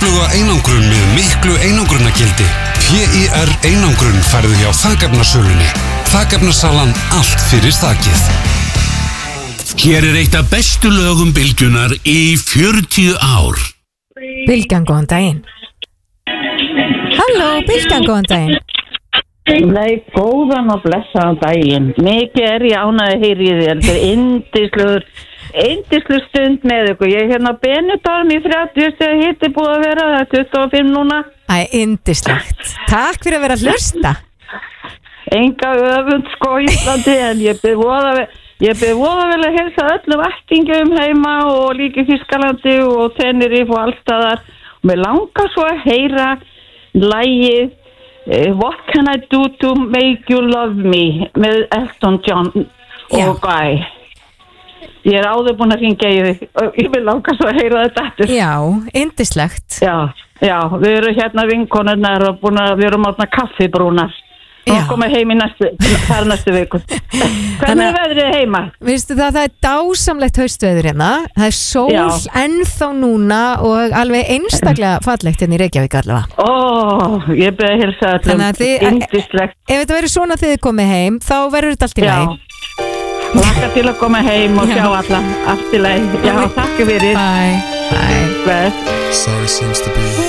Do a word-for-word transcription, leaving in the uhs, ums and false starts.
öfluga einangrun með miklu einangrunagildi. P I R einangrun færðu hjá þakefnasölunni. Þakefnasalan allt fyrir þakið. Hér er eitt af bestu lögum Bylgjunnar í fjörutíu ár. Bylgjan, góðan daginn. Halló, Bylgjan, góðan daginn. Nei, góðan og blessaðan daginn. Mikið er ég ánægði að heyra í þér. Þetta er yndislegur, yndislegur stund með ykkur. Ég er hérna á Benidorm í þrjátíu stigi hiti búið að vera, það er tuttugu og fimm núna. Æ, yndislegt. Takk fyrir að vera að hlusta. Enga öfund sko í Íslandi, en ég byrð voða vel, ég byrð voða vel að helsa öllum ættingjum heima og líka í Þýskalandi og Tenerife og allstaðar. Og mér langar svo að heyra lagið Uh, What Can I Do To Make You Love Me með Elton John og Guy. Ég er áður búin að hringja í þig og ég vil langa svo að heyra þetta aftur. Já, yndislegt. Já, já, við erum hérna vinkonurnar og búin að við erum átna kaffibrúnar. Nú komum heim í næstu, þar næstu viku. Hvernig er veðrið heima? Vistu það, það er dásamlegt haustveður hérna. Það er sól Já. ennþá núna og alveg einstaklega fallegt hérna í Reykjavík allavega. Ó, ég byrði að hilsa Þannig öllum. að þið- Yndislegt. Ef þetta verður svona þegar þið komið heim, þá verður þetta allt í Já. lagi. Laka til að koma heim og Já. sjá alla. Allt í lagi. Já, takk fyrir. Bye. Bye. Bless. Sorry seems to be